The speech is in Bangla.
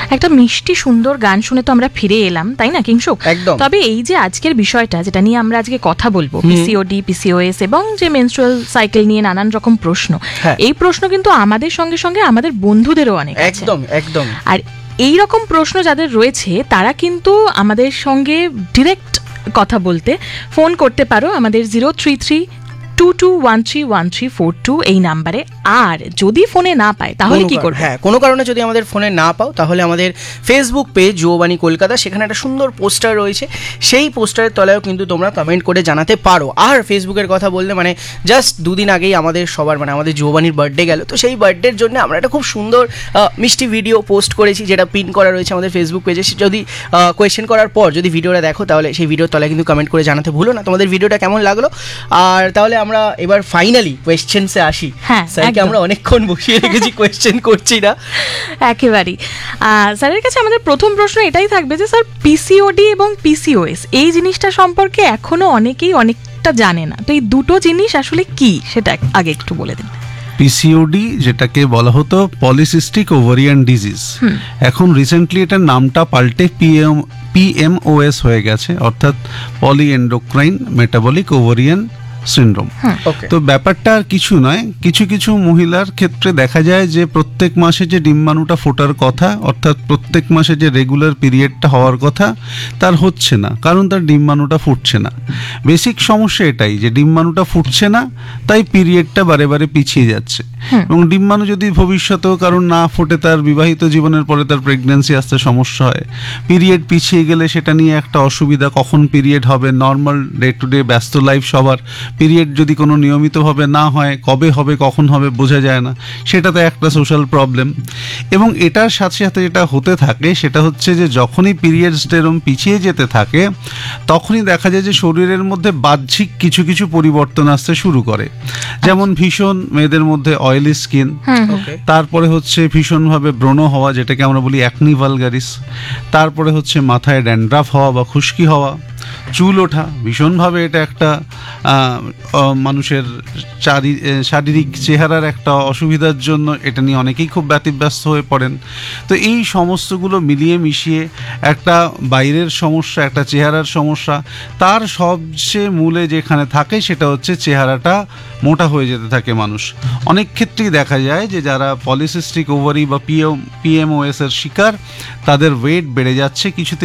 একটা মিষ্টি সুন্দর গান শুনে তো আমরা ফিরে এলাম, তাই না কিংশুক? একদম। তবে এই যে আজকের বিষয়টা যেটা নিয়ে আমরা আজকে কথা বলবো, পিসিওডি, পিসিওএস এবং যে মেনস্ট্রুয়াল সাইকেল নিয়ে নানান রকম প্রশ্ন, এই প্রশ্ন কিন্তু আমাদের সঙ্গে সঙ্গে আমাদের বন্ধুদেরও অনেক আছে। একদম একদম। আর এই রকম প্রশ্ন যাদের রয়েছে তারা কিন্তু আমাদের সঙ্গে ডিরেক্ট কথা বলতে ফোন করতে পারো আমাদের 03322131342 এই নাম্বারে। আর যদি ফোনে না পায় তাহলে কি করবে? হ্যাঁ, কোনো কারণে যদি আমাদের ফোনে না পাও তাহলে আমাদের ফেসবুক পেজ যুববাণী কলকাতা, সেখানে একটা সুন্দর পোস্টার রয়েছে, সেই পোস্টারের তলায়ও কিন্তু তোমরা কমেন্ট করে জানাতে পারো। আর ফেসবুকের কথা বললে মানে জাস্ট দুদিন আগেই আমাদের সবার মানে আমাদের যুববাণীর বার্থডে গেল, তো সেই বার্থডের জন্য আমরা একটা খুব সুন্দর মিষ্টি ভিডিও পোস্ট করেছি যেটা পিন করা রয়েছে আমাদের ফেসবুক পেজে। যদি কোয়েশ্চেন করার পর যদি ভিডিওটা দেখো তাহলে সেই ভিডিওর তলায় কিন্তু কমেন্ট করে জানাতে ভুলো না তোমাদের ভিডিওটা কেমন লাগলো। আর তাহলে আমরা এবার ফাইনালি কোয়েশ্চেন্সে আসি। হ্যাঁ, স্যারকে আমরা অনেকক্ষণ বসিয়ে রেখেছি, কোয়েশ্চেন করছি না একেবারেই। স্যারের কাছে আমাদের প্রথম প্রশ্ন এটাই থাকবে যে স্যার, পিসিওডি এবং পিসিওএস এই জিনিসটা সম্পর্কে এখনো অনেকেই অনেকটা জানে না, তো এই দুটো জিনিস আসলে কি সেটা আগে একটু বলে দিন। পিসিওডি যেটাকে বলা হতো পলিসিস্টিক ওভারিয়ান ডিজিজ, এখন রিসেন্টলি এটার নামটা পাল্টে পিএমওএস হয়ে গেছে, অর্থাৎ পলিএন্ডোক্রাইন মেটাবলিক ওভারিয়ান সিনড্রোম। তো ব্যাপারটা আর কিছু নয়, কিছু কিছু মহিলার ক্ষেত্রে দেখা যায় যে প্রত্যেক মাসে যে ডিম্বাণুটা ফোটার কথা, অর্থাৎ প্রত্যেক মাসে যে রেগুলার পিরিয়ডটা হওয়ার কথা তার হচ্ছে না, কারণ তার ডিম্বাণুটা ফুটছে না। বেসিক সমস্যা এটাই যে ডিম্বাণুটা ফুটছে না, তাই পিরিয়ডটা বারে বারে পিছিয়ে যাচ্ছে। এবং ডিম্বাণু যদি ভবিষ্যতেও কারণ না ফোটে, তার বিবাহিত জীবনের পরে তার প্রেগন্যান্সি আসতে সমস্যা হয়। পিরিয়ড পিছিয়ে গেলে সেটা নিয়ে একটা অসুবিধা, কখন পিরিয়ড হবে, নর্মাল ডে টু ডে ব্যস্ত লাইফ সবার, পিরিয়ড যদি কোনো নিয়মিতভাবে না হয়, কবে হবে কখন হবে বোঝা যায় না, সেটাতে একটা সোশ্যাল প্রবলেম। এবং এটার সাথে সাথে যেটা হতে থাকে সেটা হচ্ছে যে যখনই পিরিয়ডসটা এরকম পিছিয়ে যেতে থাকে তখনই দেখা যায় যে শরীরের মধ্যে বাহ্যিক কিছু কিছু পরিবর্তন আসতে শুরু করে। যেমন ভীষণ মেয়েদের মধ্যে অয়েলি স্কিন, তারপরে হচ্ছে ভীষণভাবে ব্রণ হওয়া যেটাকে আমরা বলি অ্যাকনি ভালগারিস, তারপরে হচ্ছে মাথায় ড্যান্ড্রাফ হওয়া বা খুশকি হওয়া, চুল ওঠা, ভীষণভাবে এটা একটা মানুষের শারীরিক চেহারার একটা অসুবিধার জন্য এটা নিয়ে অনেকেই খুব ব্যতিব্যস্ত হয়ে পড়েন। তো এই সমস্তগুলো মিলিয়ে মিশিয়ে একটা বাইরের সমস্যা, একটা চেহারার সমস্যা, তার সবচেয়ে মূলে যেখানে থাকে সেটা হচ্ছে চেহারাটা মোটা হয়ে যেতে থাকে মানুষ। অনেক ক্ষেত্রেই দেখা যায় যে যারা পলিসিস্টিক ওভারি বা পিএমওএস এর শিকার তাদের ওয়েট বেড়ে যাচ্ছে, কিছুতে